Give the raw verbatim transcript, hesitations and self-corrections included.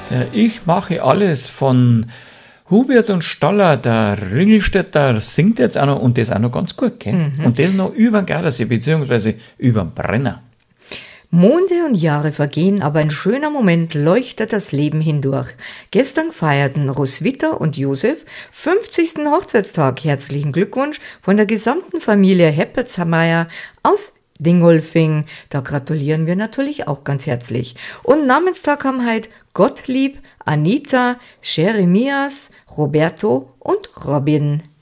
Der Ich mache alles von Hubert und Staller, der Ringelstädter, singt jetzt auch noch und das auch noch ganz gut, gell? Mhm. Und das noch über den Gardasee, beziehungsweise über den Brenner. Monde und Jahre vergehen, aber ein schöner Moment leuchtet das Leben hindurch. Gestern feierten Roswitha und Josef fünfzigsten Hochzeitstag. Herzlichen Glückwunsch von der gesamten Familie Heppertsmeier aus Dingolfing. Da gratulieren wir natürlich auch ganz herzlich. Und Namenstag haben heute Gottlieb, Anita, Jeremias, Roberto und Robin.